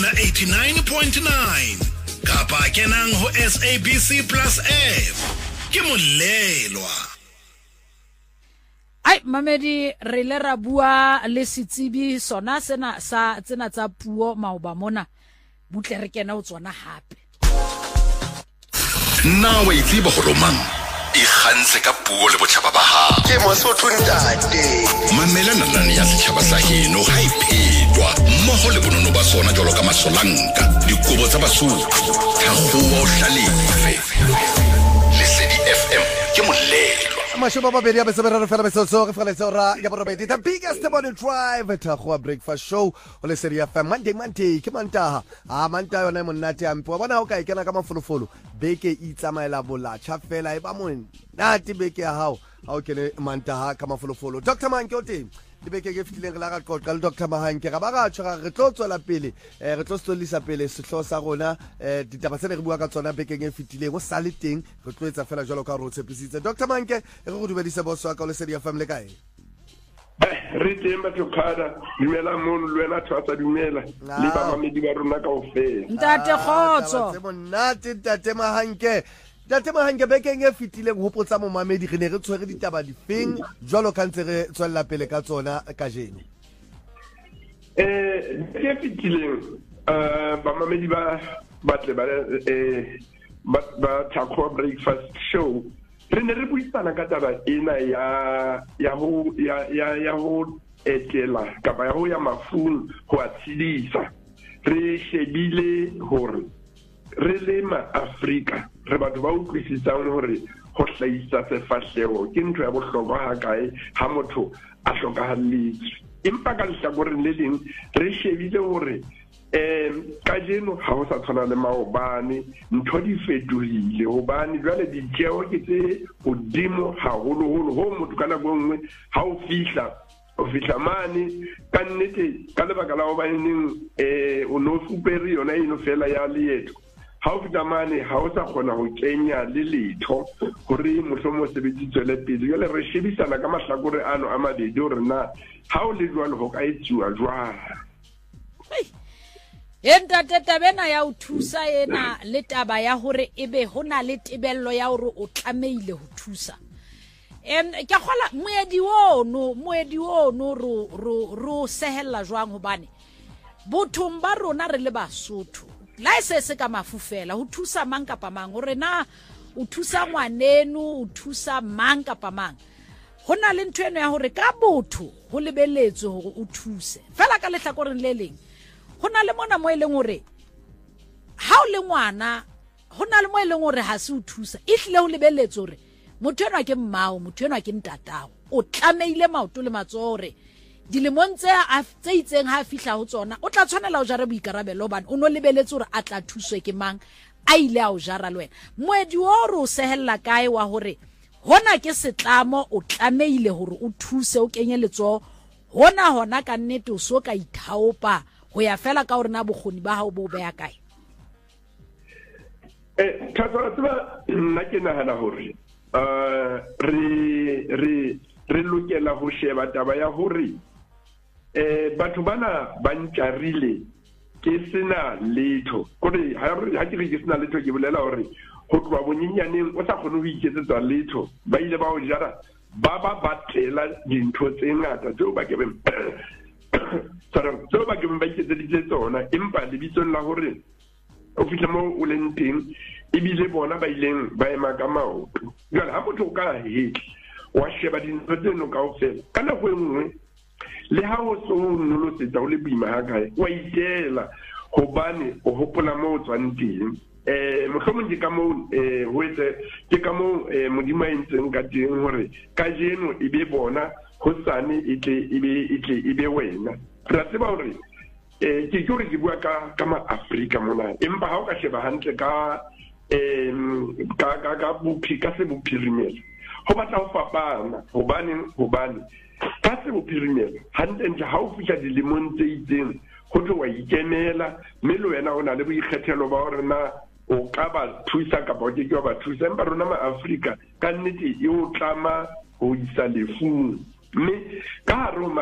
ona 89.9 kapa kenang ho SABC Plus app ke molelwa. Ai mamedi re le ra bua le setsibi sona sena sa tsena tsa puo maoba mona butle re kena o tsona hape. Na wa itse boholomang e khanse ka puo le botjhaba ba ha ke Mosotho ntate mamela nalane ya setjhaba sa heno ga iphetwa mmoho le bonono ba sona jolo ka masolanka dikobo tsa basotho thakgoa o hlalefe Lesedi FM ke molelwa. Mashoba babedi ya besebera fela besoso re fela tsora ya borobedi the biggest morning drive thakgoa breakfast show o Lesedi FM Monday ke mantaha manta yona monate ampe wa bona o ka ikena ka mafolofolo beke itsamaela bolatjha fela e ba monate beke ya hao ha o kene mantaha ka mafolofolo. Dr. Manke o teng dibeke ke fitileng la ga qoqa le Dr. Mahanke ga ba ga tshwara re tlo tswela pele re tlo stolisa pele sehlo sa rona ditaba tse re bua ka tsona bekeng e fitileng o sa le teng re tlo etsa fela jalo ka re o tshepisitse. Dr. Manke re go dumedisa boss wa ka o Lesedi FM le kae re teng batho khada dumela mono le wena tsatsa dumela le ba mamedi ba rona ka ofela Ntate Khotso tse monate Tate Mahanke. Tate Mahanke bekeng e fitileng hopotsa mo mamedi re ne re tshwere ditaba difeng jwalo ka ntse re tswella pele ka tsona ka jeno. ke fitileng ba mamedi ba batle ba Thakgoa breakfast show re ne re buisana ka taba ena ya ho etela kapa ya ho ya mafung ho atshidisa re shebile hore re le ma-Afrika re batho ba utlwisisang hore ho hlahisa sefahleho ke ntho ya bohlokwa ha kae ha motho a hlokahalletswe empa ka lehlakoreng le leng re shebile hore ka jeno ha ho sa tshwana le maobane ntho di fetohile hobane jwale ditjeo ke tse hodimo haholoholo ho motho ka nako nngwe ha o fihla mane ka nnete ka lebaka la hobaneng o no supere yona eno fela ya leeto ha o fihla mane ha o sa kgona ho kenya le letho hore mohlomong sebetsi tswele pele jwale re shebisana ka mahlakore ano a mabedi hore na ha o le jwalo ho ka etsuwa jwang. Ntate tabena ya o thusa ena le taba ya hore ebe hona le tebello ya hore o tlameile ho thusa ke khola moedi ono ro sehella jwang hobane bothong ba rona re le Basotho la se ka mafufela ho thusa mang kapa mang hore na o thusa ngwanenu o thusa mang kapa mang hona le ntwe eno ya hore ka botho ho lebeletswe hore o thuse fela ka lehlakoreng le leng hona le mona mo eleng hore ha o le ngwana hona le mo eleng hore ha se o thusa ihlile ho lebeletswe hore motho ena ke mmao motho ena ke ntatao o tlameile maoto le matsohore dilemong tse itseng ha fihla ho tsona o tla tshwanela ho jara boikarabelo hobane o no lebeletse hore a tla thuswe ke mang a ile a o jara le wena moedi o re o sehella kae wa hore hona ke setlamo o tlameile hore o thuse o kenye letso hona ka nnete o so ka ithaopa ho ya fela ka hore na bokgoni ba hao bo beya kae. Tsaba nna ke nahana hore re lokela ho sheba taba ya hore batho bana ba ntjarile ke sena letho gore ha ke re ke sena letho ke bolela hore ho tloha bonyenyaneng o sa kgone ho iketsetsa letho ba ile ba o jara ba batlela dintho tse ngata tseo ba ke ba iketseditse tsona empa lebitsong la hore o fihla mo o leng teng ebile bona ba ileng ba ema ka maoto jwale ha motho o ka hetla wa sheba dintho tseno kaofela ka nako e nngwe le ha o so nolosetsa o le boima ha kae wa itela hobane o hopola mo o tswang teng mohlomong ke ka moo ke ka moo modimo a entseng ka teng hore ka jeno e be bona hosane e be wena ra tseba hore ke gore ke bua ka ma-Afrika mona empa ha o ka sheba hantle ka se bophirimela ho batla ho fapana hobane ka se bophirimela hantle ha o fihla dilemong tse itseng ho tlo wa ikemela mme le wena o na le boikgethelo ba hore na o ka ba thusa kapa o ke wa ba thusa empa rona ma-Afrika ka nnete e o tlama ho isa lefung mme ka hare